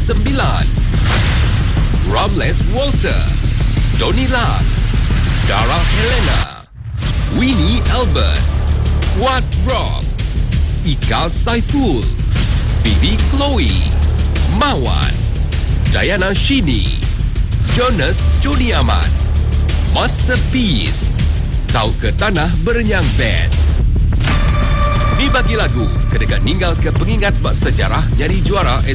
Ramles Walter, Donnie Lam, Dara Helena, Winnie Albert, Wat Rob, Ika Saiful, Phoebe Chloe, Mawan, Diana Shini, Jonas Joni Ahmad, Masterpiece, Tau ke Tanah Berenyang Band. Ni bagi lagu kedekat ninggal ke pengingat bak sejarah nyari juara